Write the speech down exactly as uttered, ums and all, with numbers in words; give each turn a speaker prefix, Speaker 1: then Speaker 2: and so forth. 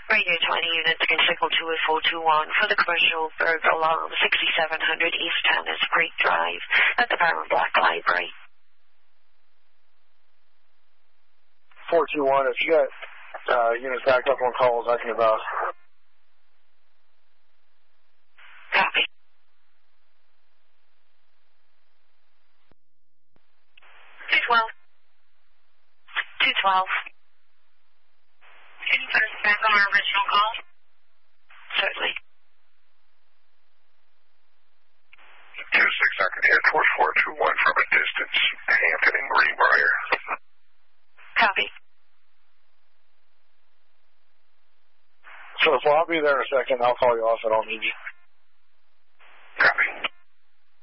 Speaker 1: Radio twenty units, again, signal two eight four two one for the commercial bird alarm, sixty-seven hundred East Tannis Creek Drive at the Baron Black Library.
Speaker 2: four two one, if you got uh, units backed up on calls, I can about.
Speaker 1: Copy. two twelve. two twelve. Can you put us back on our original call? Certainly.
Speaker 3: two six, I can hear towards four two one from a distance. Hampton and Greenbrier.
Speaker 1: Copy.
Speaker 2: So, so I'll be there in a second. I'll call you off. I don't need you.